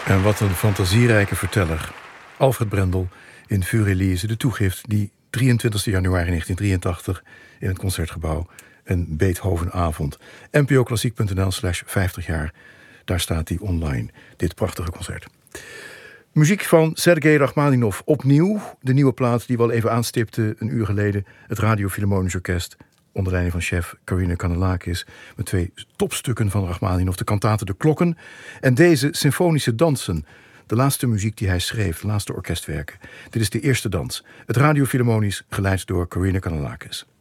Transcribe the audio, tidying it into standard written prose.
En wat een fantasierijke verteller. Alfred Brendel in Furelise, de toegift die 23 januari 1983 in het Concertgebouw een Beethovenavond. NPOklassiek.nl/50 jaar. Daar staat die online, dit prachtige concert. Muziek van Sergei Rachmaninov. Opnieuw de nieuwe plaat die we al even aanstipte een uur geleden. Het Radio Philharmonisch Orkest onder leiding van chef Karina Kanellakis. Met 2 topstukken van Rachmaninov. De kantate De Klokken en deze symfonische dansen. De laatste muziek die hij schreef, de laatste orkestwerken. Dit is de eerste dans. Het Radio Philharmonisch, geleid door Karina Kanellakis.